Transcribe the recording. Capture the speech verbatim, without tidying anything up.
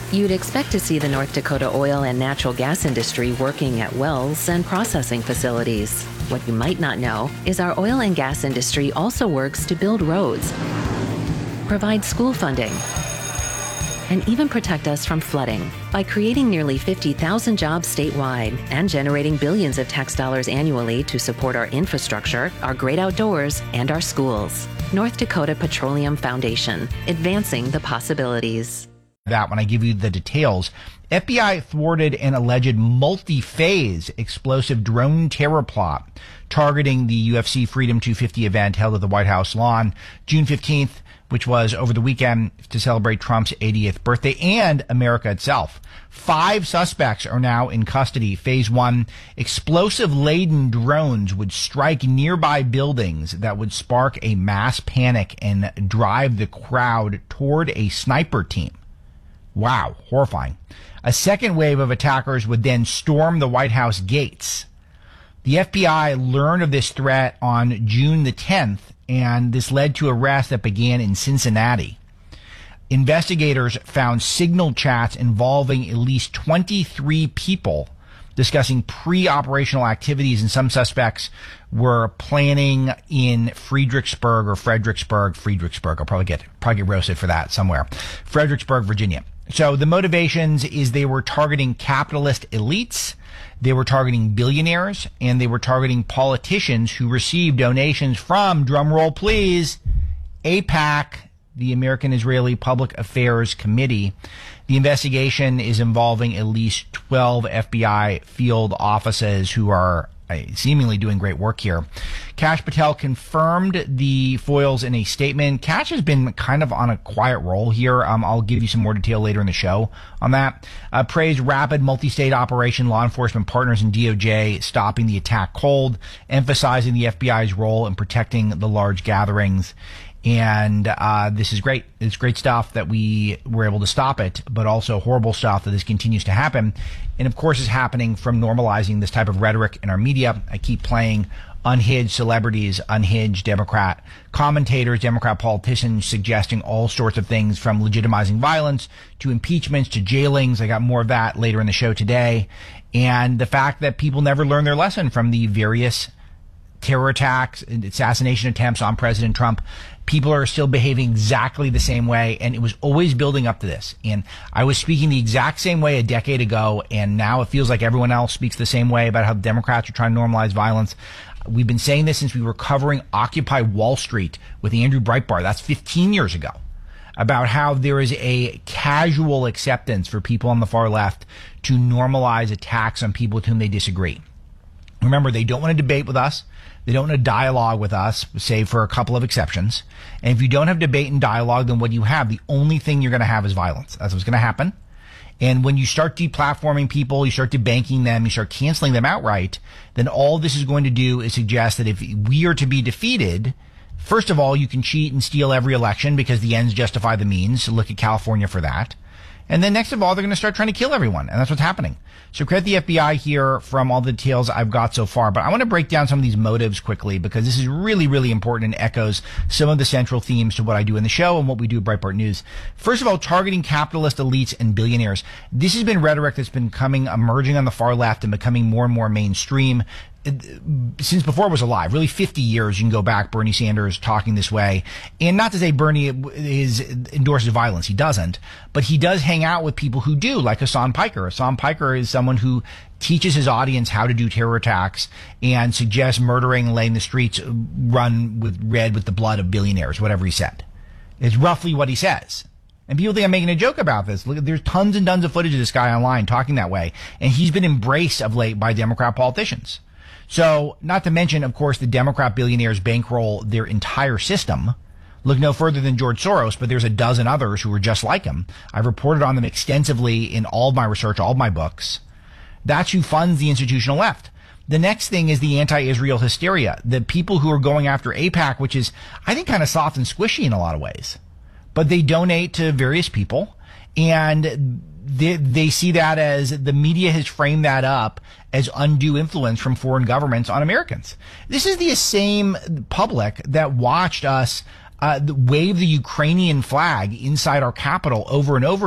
You'd expect to see the North Dakota oil and natural gas industry working at wells and processing facilities. What you might not know is our oil and gas industry also works to build roads, provide school funding, and even protect us from flooding by creating nearly fifty thousand jobs statewide and generating billions of tax dollars annually to support our infrastructure, our great outdoors, and our schools. North Dakota Petroleum Foundation, advancing the possibilities. That when I give you the details, F B I thwarted an alleged multi-phase explosive drone terror plot targeting the U F C Freedom two fifty event held at the White House lawn June fifteenth, which was over the weekend to celebrate Trump's eightieth birthday and America itself. Five suspects are now in custody. Phase one, explosive-laden drones would strike nearby buildings that would spark a mass panic and drive the crowd toward a sniper team. Wow, horrifying. A second wave of attackers would then storm the White House gates. The F B I learned of this threat on June the tenth, and this led to arrests that began in Cincinnati. Investigators found signal chats involving at least twenty-three people discussing pre-operational activities, and some suspects were planning in Fredericksburg or Fredericksburg, Fredericksburg. I'll probably get, probably get roasted for that somewhere. Fredericksburg, Virginia. So the motivations is they were targeting capitalist elites, they were targeting billionaires, and they were targeting politicians who received donations from, drumroll please, AIPAC, the American Israeli Public Affairs Committee. The investigation is involving at least twelve F B I field offices who are uh, seemingly doing great work here. Kash Patel confirmed the foils in a statement. Kash has been kind of on a quiet roll here. Um, I'll give you some more detail later in the show on that. Uh, praised rapid multi-state operation, law enforcement partners and D O J stopping the attack cold, emphasizing the F B I's role in protecting the large gatherings. And uh, this is great. It's great stuff that we were able to stop it, but also horrible stuff that this continues to happen. And of course, is happening from normalizing this type of rhetoric in our media. I keep playing unhinged celebrities, unhinged Democrat commentators, Democrat politicians suggesting all sorts of things from legitimizing violence to impeachments to jailings. I got more of that later in the show today. And the fact that people never learn their lesson from the various terror attacks and assassination attempts on President Trump. People are still behaving exactly the same way, and it was always building up to this. And I was speaking the exact same way a decade ago, and now it feels like everyone else speaks the same way about how Democrats are trying to normalize violence. We've been saying this since we were covering Occupy Wall Street with Andrew Breitbart. That's fifteen years ago. About how there is a casual acceptance for people on the far left to normalize attacks on people with whom they disagree. Remember, they don't want to debate with us. They don't want to dialogue with us, save for a couple of exceptions. And if you don't have debate and dialogue, then what you have, the only thing you're going to have is violence. That's what's going to happen. And when you start deplatforming people, you start debanking them, you start canceling them outright, then all this is going to do is suggest that if we are to be defeated, first of all, you can cheat and steal every election because the ends justify the means. So look at California for that. And then next of all, they're going to start trying to kill everyone. And that's what's happening. So credit the F B I here from all the details I've got so far. But I want to break down some of these motives quickly because this is really, really important and echoes some of the central themes to what I do in the show and what we do at Breitbart News. First of all, targeting capitalist elites and billionaires. This has been rhetoric that's been coming, emerging on the far left and becoming more and more mainstream since before it was alive. Really fifty years you can go back, Bernie Sanders talking this way. And not to say Bernie is endorses violence. He doesn't. But he does hang out with people who do, like Hassan Piker. Hassan Piker is someone who teaches his audience how to do terror attacks and suggests murdering and laying the streets run with red with the blood of billionaires, whatever he said. It's roughly what he says. And people think I'm making a joke about this. Look, there's tons and tons of footage of this guy online talking that way. And he's been embraced of late by Democrat politicians. So, not to mention, of course, the Democrat billionaires bankroll their entire system. Look no further than George Soros, but there's a dozen others who are just like him. I've reported on them extensively in all of my research, all of my books. That's who funds the institutional left. The next thing is the anti-Israel hysteria. The people who are going after AIPAC, which is, I think, kind of soft and squishy in a lot of ways. But they donate to various people, and they, they see that as the media has framed that up as undue influence from foreign governments on Americans. This is the same public that watched us uh, wave the Ukrainian flag inside our Capitol over and over